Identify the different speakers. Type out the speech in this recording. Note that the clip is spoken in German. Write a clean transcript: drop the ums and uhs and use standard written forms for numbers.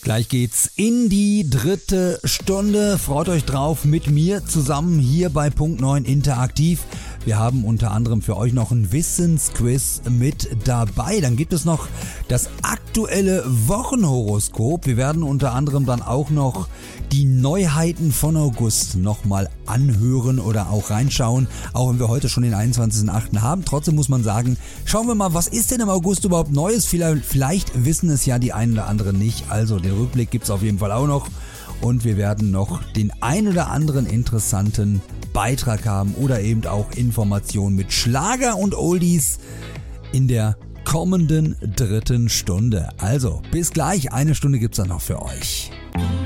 Speaker 1: Gleich geht's in die dritte Stunde. Freut euch drauf mit mir zusammen hier bei Punkt 9 Interaktiv. Wir haben unter anderem für euch noch ein Wissensquiz mit dabei. Dann gibt es noch das aktuelle Wochenhoroskop. Wir werden unter anderem dann auch noch die Neuheiten von August nochmal anhören oder auch reinschauen. Auch wenn wir heute schon den 21.08. haben. Trotzdem muss man sagen, schauen wir mal, was ist denn im August überhaupt Neues? Vielleicht wissen es ja die einen oder anderen nicht. Also den Rückblick gibt's auf jeden Fall auch noch. Und wir werden noch den ein oder anderen interessanten Beitrag haben oder eben auch Informationen mit Schlager und Oldies in der kommenden dritten Stunde. Also bis gleich, eine Stunde gibt's dann noch für euch.